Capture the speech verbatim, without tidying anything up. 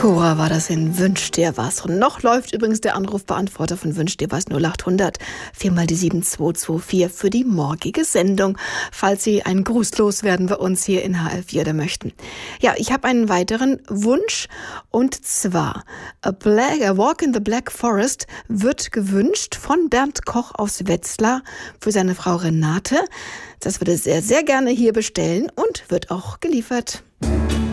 Cora war das in Wünsch dir was. Und noch läuft übrigens der Anrufbeantworter von Wünsch dir was null achthundert vier mal die sieben zwei zwei vier für die morgige Sendung, falls Sie einen Gruß loswerden bei uns hier in H L vier oder möchten. Ja, ich habe einen weiteren Wunsch und zwar A, Black, A Walk in the Black Forest wird gewünscht von Bernd Koch aus Wetzlar für seine Frau Renate. Das würde er sehr, sehr gerne hier bestellen und wird auch geliefert.